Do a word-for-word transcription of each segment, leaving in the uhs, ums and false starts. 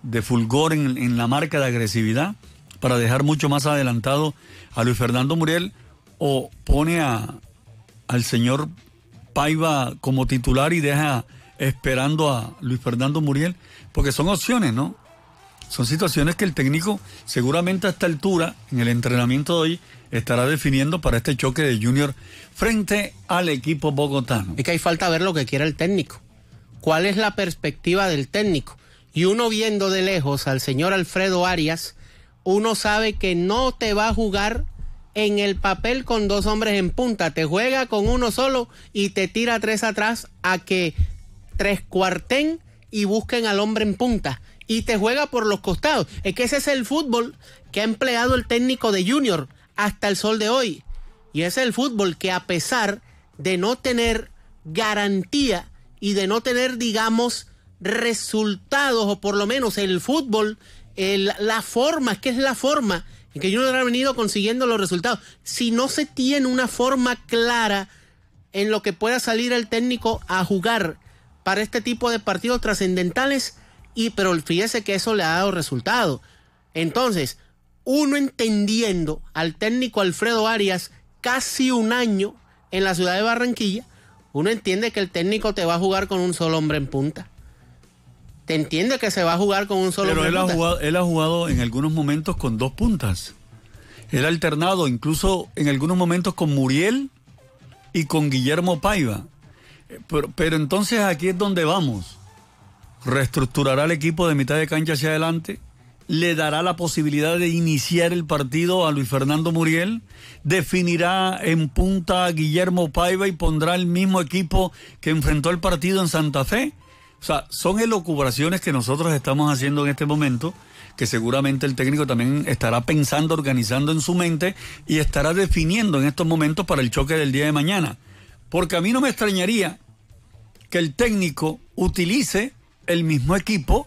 de fulgor en, en la marca de agresividad para dejar mucho más adelantado a Luis Fernando Muriel, o pone a, al señor Paiva como titular y deja esperando a Luis Fernando Muriel, porque son opciones, ¿no? Son situaciones que el técnico seguramente a esta altura, en el entrenamiento de hoy, estará definiendo para este choque de Junior frente al equipo bogotano. Es que hay falta ver lo que quiere el técnico. ¿Cuál es la perspectiva del técnico? Y uno viendo de lejos al señor Alfredo Arias, uno sabe que no te va a jugar en el papel con dos hombres en punta, te juega con uno solo y te tira tres atrás a que tres cuarten y busquen al hombre en punta, y te juega por los costados. Es que ese es el fútbol que ha empleado el técnico de Junior hasta el sol de hoy, y ese es el fútbol que, a pesar de no tener garantía y de no tener, digamos, resultados, o por lo menos el fútbol, el, la forma, es que es la forma en que Junior ha venido consiguiendo los resultados. Si no se tiene una forma clara en lo que pueda salir el técnico a jugar para este tipo de partidos trascendentales, y pero fíjese que eso le ha dado resultado. Entonces, uno entendiendo al técnico Alfredo Arias casi un año en la ciudad de Barranquilla, uno entiende que el técnico te va a jugar con un solo hombre en punta. Te entiende que se va a jugar con un solo Pero hombre él en punta. ha jugado, él ha jugado en algunos momentos con dos puntas. Él ha alternado, incluso en algunos momentos, con Muriel y con Guillermo Paiva. Pero, pero entonces aquí es donde vamos. Reestructurará el equipo de mitad de cancha hacia adelante, le dará la posibilidad de iniciar el partido a Luis Fernando Muriel, definirá en punta a Guillermo Paiva y pondrá el mismo equipo que enfrentó el partido en Santa Fe. O sea, son elucubraciones que nosotros estamos haciendo en este momento, que seguramente el técnico también estará pensando, organizando en su mente, y estará definiendo en estos momentos para el choque del día de mañana. Porque a mí no me extrañaría que el técnico utilice el mismo equipo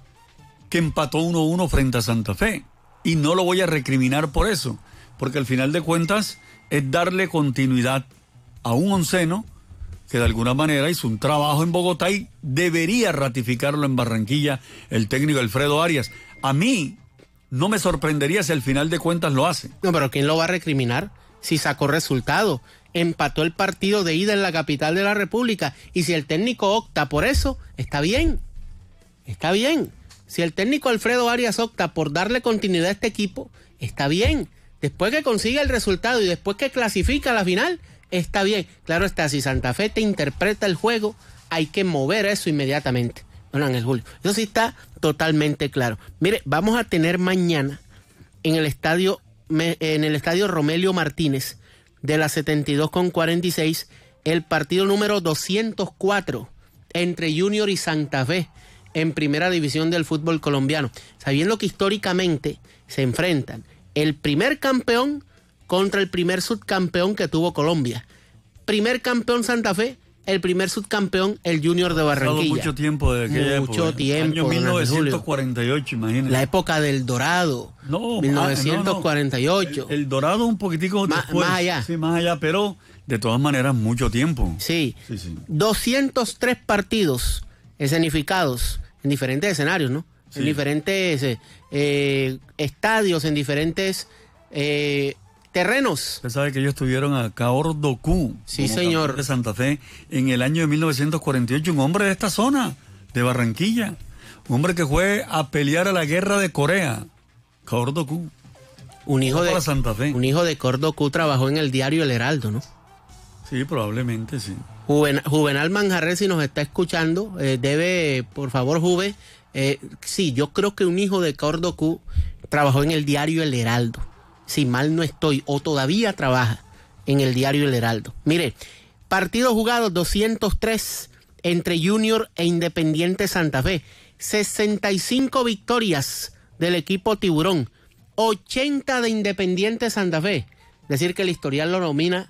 que empató uno a uno frente a Santa Fe, y no lo voy a recriminar por eso, porque al final de cuentas es darle continuidad a un onceno que de alguna manera hizo un trabajo en Bogotá y debería ratificarlo en Barranquilla el técnico Alfredo Arias. A mí no me sorprendería si al final de cuentas lo hace. No, pero ¿quién lo va a recriminar si sacó resultado? Empató el partido de ida en la capital de la República, y si el técnico opta por eso, está bien, está bien. Si el técnico Alfredo Arias opta por darle continuidad a este equipo, está bien. Después que consiga el resultado y después que clasifica a la final, está bien. Claro está, si Santa Fe te interpreta el juego, hay que mover eso inmediatamente. Don Ángel Julio, eso sí está totalmente claro. Mire, vamos a tener mañana en el estadio, en el estadio Romelio Martínez, de las setenta y dos con cuarenta y seis, el partido número doscientos cuatro entre Junior y Santa Fe en primera división del fútbol colombiano, sabiendo que históricamente se enfrentan el primer campeón contra el primer subcampeón que tuvo Colombia. Primer campeón Santa Fe, el primer subcampeón el Junior de Barranquilla. Mucho tiempo de aquella Mucho época. tiempo. Año mil novecientos cuarenta y ocho, imagínate. La época del Dorado. No, mil novecientos cuarenta y ocho. No, no. El, el Dorado un poquitico Ma, después. Más allá. Sí, más allá, pero de todas maneras mucho tiempo. Sí. Sí, sí. doscientos tres partidos escenificados en diferentes escenarios, ¿no? Sí. En diferentes eh, eh, estadios, en diferentes eh, terrenos. Usted sabe que ellos tuvieron a Caordo Q, sí, señor, de Santa Fe en el año de mil novecientos cuarenta y ocho, un hombre de esta zona, de Barranquilla, un hombre que fue a pelear a la guerra de Corea, Caordo Q. Un hijo de Santa Fe. Un hijo de Caordo Q trabajó en el diario El Heraldo, ¿no? Sí, probablemente sí. Juven, Juvenal Manjarres, si nos está escuchando, eh, debe, por favor, Juve, eh, sí, yo creo que un hijo de Caordo Q trabajó en el diario El Heraldo. Si mal no estoy, o todavía trabaja en el diario El Heraldo. Mire, partidos jugados doscientos tres entre Junior e Independiente Santa Fe. sesenta y cinco victorias del equipo Tiburón, ochenta de Independiente Santa Fe. Es decir, que el historial lo domina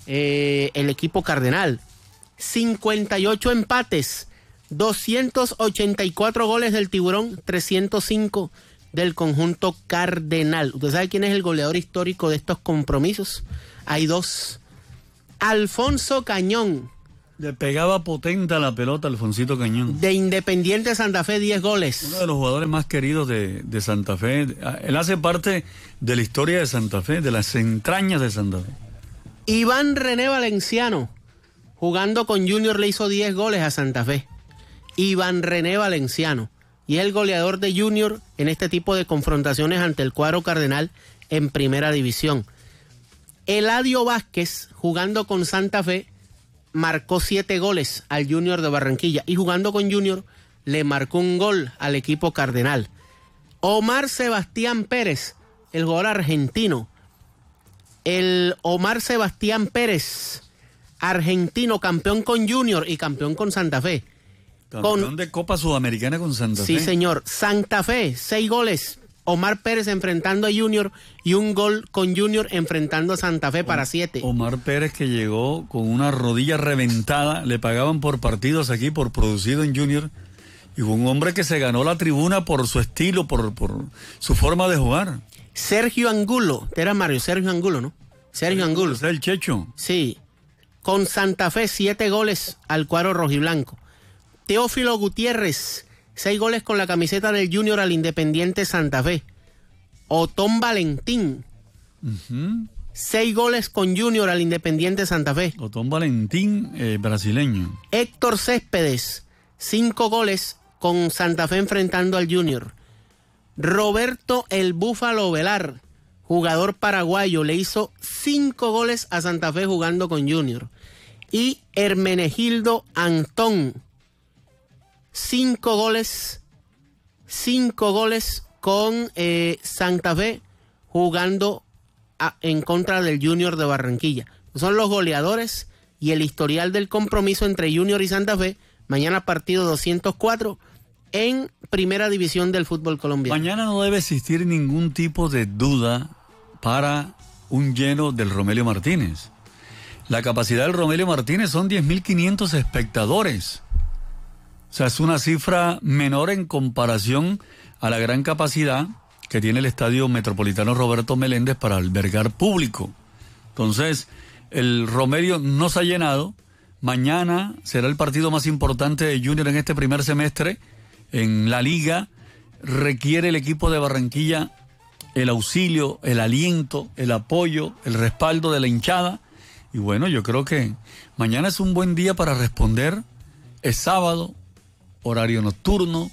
eh, el equipo Cardenal. cincuenta y ocho empates, doscientos ochenta y cuatro goles del Tiburón, trescientos cinco del conjunto Cardenal. ¿Usted sabe quién es el goleador histórico de estos compromisos? Hay dos. Alfonso Cañón, Le pegaba potente a la pelota Alfonsito Cañón. De Independiente Santa Fe, diez goles. Uno de los jugadores más queridos de, de Santa Fe. Él hace parte de la historia de Santa Fe, de las entrañas de Santa Fe. Iván René Valenciano, jugando con Junior, le hizo diez goles a Santa Fe. Iván René Valenciano. Y es el goleador de Junior en este tipo de confrontaciones ante el cuadro cardenal en primera división. Eladio Vázquez, jugando con Santa Fe, marcó siete goles al Junior de Barranquilla. Y jugando con Junior, le marcó un gol al equipo cardenal. Omar Sebastián Pérez, el jugador argentino. El Omar Sebastián Pérez, argentino, campeón con Junior y campeón con Santa Fe. Campeón Con, de Copa Sudamericana con Santa sí, Fe. Sí, señor. Santa Fe, seis goles. Omar Pérez enfrentando a Junior y un gol con Junior enfrentando a Santa Fe para siete. Omar Pérez, que llegó con una rodilla reventada, le pagaban por partidos aquí, por producido en Junior, y fue un hombre que se ganó la tribuna por su estilo, por, por su forma de jugar. Sergio Angulo, era Mario Sergio Angulo, ¿no? Sergio Angulo. Es el Checho. Sí, con Santa Fe, siete goles al cuadro rojiblanco. Teófilo Gutiérrez, seis goles con la camiseta del Junior al Independiente Santa Fe. Otón Valentín, Uh-huh. seis goles con Junior al Independiente Santa Fe. Otón Valentín, eh, brasileño. Héctor Céspedes, cinco goles con Santa Fe enfrentando al Junior. Roberto el Búfalo Velar, jugador paraguayo, le hizo cinco goles a Santa Fe jugando con Junior. Y Hermenegildo Antón, cinco goles, cinco goles con eh, Santa Fe jugando a, en contra del Junior de Barranquilla. Son los goleadores y el historial del compromiso entre Junior y Santa Fe. Mañana partido doscientos cuatro en Primera División del fútbol colombiano. Mañana no debe existir ningún tipo de duda para un lleno del Romelio Martínez. La capacidad del Romelio Martínez son diez mil quinientos espectadores. O sea, es una cifra menor en comparación a la gran capacidad que tiene el Estadio Metropolitano Roberto Meléndez para albergar público. Entonces, el Romelio no se ha llenado. Mañana será el partido más importante de Junior en este primer semestre. En la liga requiere el equipo de Barranquilla el auxilio, el aliento, el apoyo, el respaldo de la hinchada. Y bueno, yo creo que mañana es un buen día para responder. Es sábado, horario nocturno,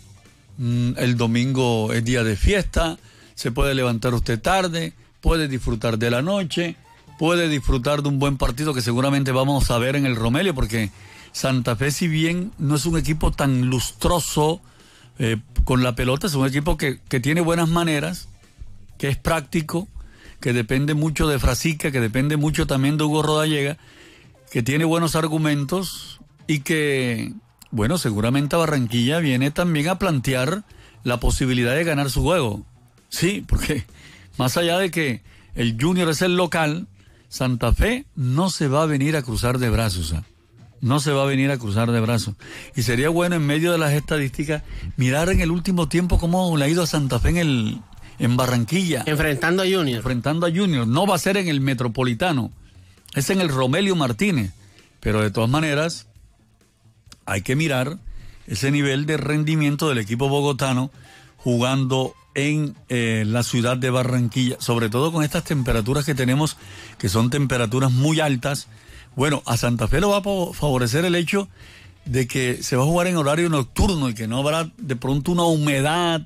el domingo es día de fiesta, se puede levantar usted tarde, puede disfrutar de la noche, puede disfrutar de un buen partido que seguramente vamos a ver en el Romelio, porque Santa Fe, si bien no es un equipo tan lustroso eh, con la pelota, es un equipo que, que tiene buenas maneras, que es práctico, que depende mucho de Frasica, que depende mucho también de Hugo Rodallega, que tiene buenos argumentos y que, bueno, seguramente Barranquilla viene también a plantear la posibilidad de ganar su juego. Sí, porque más allá de que el Junior es el local, Santa Fe no se va a venir a cruzar de brazos, ¿eh? No se va a venir a cruzar de brazos. Y sería bueno, en medio de las estadísticas, mirar en el último tiempo cómo le ha ido a Santa Fe en el en Barranquilla. Enfrentando a Junior. Enfrentando a Junior. No va a ser en el Metropolitano, es en el Romelio Martínez. Pero de todas maneras, hay que mirar ese nivel de rendimiento del equipo bogotano jugando en eh, la ciudad de Barranquilla, sobre todo con estas temperaturas que tenemos, que son temperaturas muy altas. Bueno, a Santa Fe lo va a favorecer el hecho de que se va a jugar en horario nocturno y que no habrá de pronto una humedad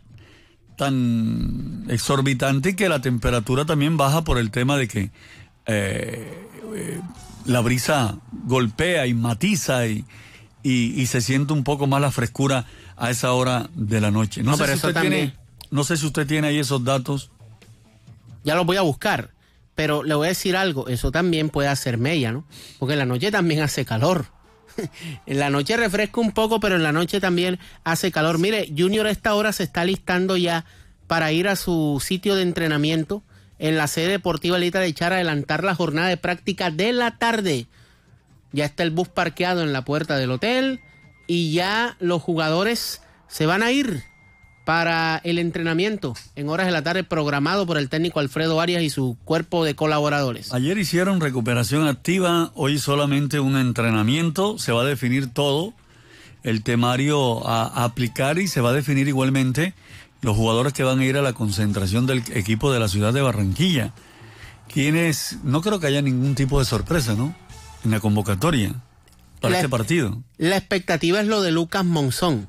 tan exorbitante, y que la temperatura también baja por el tema de que eh, eh, la brisa golpea y matiza y, y, y se siente un poco más la frescura a esa hora de la noche. No, No, sé pero si eso usted también. tiene, no sé si usted tiene ahí esos datos. Ya los voy a buscar, pero le voy a decir algo, eso también puede hacer mella, ¿no? Porque en la noche también hace calor. En la noche refresca un poco, pero en la noche también hace calor. Mire, Junior a esta hora se está listando ya para ir a su sitio de entrenamiento en la sede deportiva Elita de Char, a adelantar la jornada de práctica de la tarde. Ya está el bus parqueado en la puerta del hotel y ya los jugadores se van a ir para el entrenamiento en horas de la tarde programado por el técnico Alfredo Arias y su cuerpo de colaboradores. Ayer hicieron recuperación activa, hoy solamente un entrenamiento, se va a definir todo, el temario a, a aplicar y se va a definir igualmente los jugadores que van a ir a la concentración del equipo de la ciudad de Barranquilla. Quienes, no creo que haya ningún tipo de sorpresa, ¿no? En la convocatoria para la, este partido. La expectativa es lo de Lucas Monzón.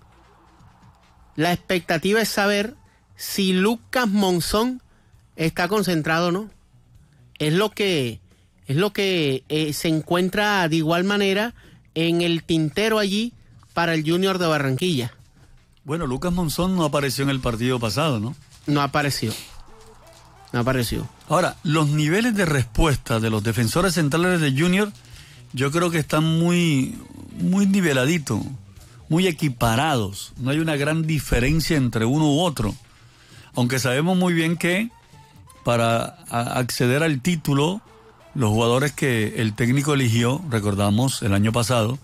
La expectativa es saber si Lucas Monzón está concentrado o no. Es lo que, es lo que eh, se encuentra de igual manera en el tintero allí para el Junior de Barranquilla. Bueno, Lucas Monzón no apareció en el partido pasado, ¿no? No apareció. No apareció. Ahora, los niveles de respuesta de los defensores centrales de Junior, yo creo que están muy, muy niveladitos, muy equiparados. No hay una gran diferencia entre uno u otro. Aunque sabemos muy bien que para acceder al título, los jugadores que el técnico eligió, recordamos, el año pasado,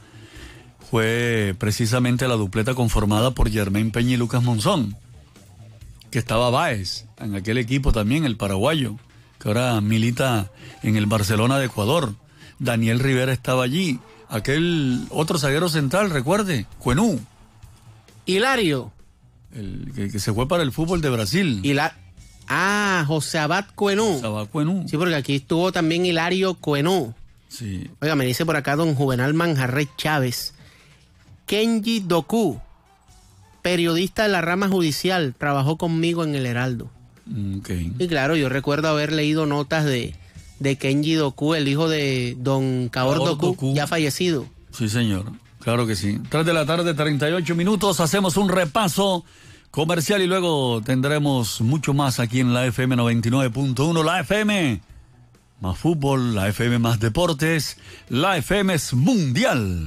fue precisamente la dupleta conformada por Germain Peña y Lucas Monzón, que estaba Báez en aquel equipo también, el paraguayo, que ahora milita en el Barcelona de Ecuador. Daniel Rivera estaba allí. Aquel otro zaguero central, recuerde, Cuenú. Hilario. El que, que se fue para el fútbol de Brasil. Hila ah, José Abad Cuenú. José Abad Cuenú. Sí, porque aquí estuvo también Hilario Cuenú. Sí. Oiga, me dice por acá don Juvenal Manjarres Chávez. Kenji Doku, periodista de la rama judicial, trabajó conmigo en el Heraldo. Okay. Y claro, yo recuerdo haber leído notas de, de Kenji Doku, el hijo de don Kaor Doku, Doku, ya fallecido. Sí, señor, claro que sí. tres de la tarde, treinta y ocho minutos, hacemos un repaso comercial y luego tendremos mucho más aquí en la F M noventa y nueve punto uno, la F M más fútbol, la F M más deportes, la F M es mundial.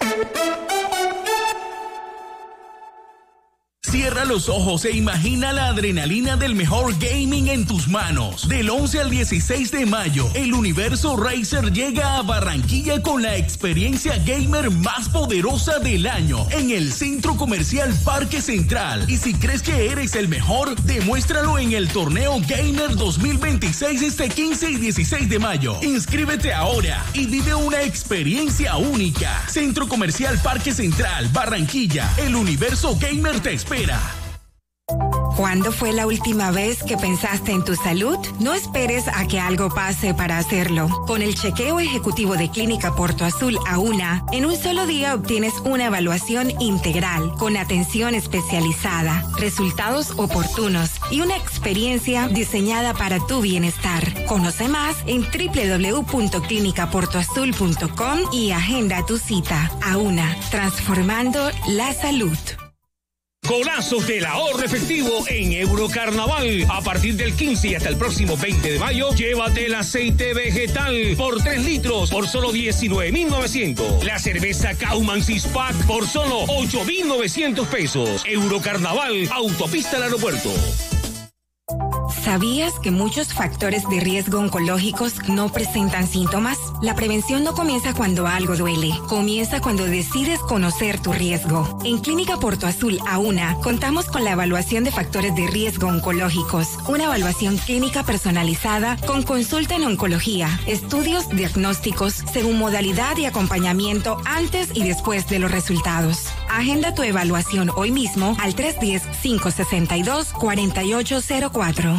Cierra los ojos e imagina la adrenalina del mejor gaming en tus manos. Del once al dieciséis de mayo, el Universo Racer llega a Barranquilla con la experiencia gamer más poderosa del año en el Centro Comercial Parque Central. Y si crees que eres el mejor, demuéstralo en el Torneo Gamer dos mil veintiséis este quince y dieciséis de mayo. Inscríbete ahora y vive una experiencia única. Centro Comercial Parque Central, Barranquilla. El Universo Gamer te espera. ¿Cuándo fue la última vez que pensaste en tu salud? No esperes a que algo pase para hacerlo. Con el chequeo ejecutivo de Clínica Porto Azul AUNA, en un solo día obtienes una evaluación integral, con atención especializada, resultados oportunos y una experiencia diseñada para tu bienestar. Conoce más en doble u doble u doble u punto clínica porto azul punto com y agenda tu cita. AUNA, transformando la salud. Golazos del ahorro efectivo en Eurocarnaval. A partir del quince y hasta el próximo veinte de mayo, llévate el aceite vegetal por tres litros por solo diecinueve mil novecientos. La cerveza Kauman Six Pack por solo ocho mil novecientos pesos. Eurocarnaval, autopista al aeropuerto. ¿Sabías que muchos factores de riesgo oncológicos no presentan síntomas? La prevención no comienza cuando algo duele, comienza cuando decides conocer tu riesgo. En Clínica Porto Azul AUNA contamos con la evaluación de factores de riesgo oncológicos, una evaluación clínica personalizada con consulta en oncología, estudios diagnósticos según modalidad y acompañamiento antes y después de los resultados. Agenda tu evaluación hoy mismo al tres uno cero, cinco seis dos, cuatro ocho cero cuatro.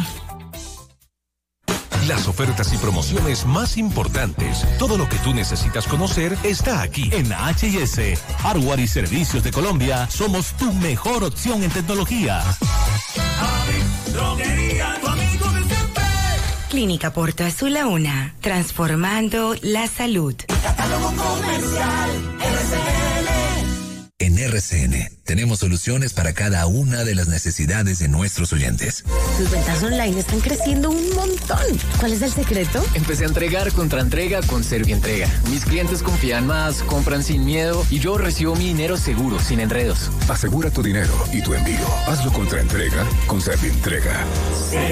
Las ofertas y promociones más importantes. Todo lo que tú necesitas conocer está aquí en H y S. Hardware y Servicios de Colombia. Somos tu mejor opción en tecnología. Clínica Porto Azul AUNA. Transformando la salud. Catálogo comercial R C N. En R C N tenemos soluciones para cada una de las necesidades de nuestros oyentes. Tus ventas online están creciendo un montón. ¿Cuál es el secreto? Empecé a entregar contra entrega con Servientrega. Mis clientes confían más, compran sin miedo y yo recibo mi dinero seguro, sin enredos. Asegura tu dinero y tu envío. Hazlo contra entrega con Servientrega.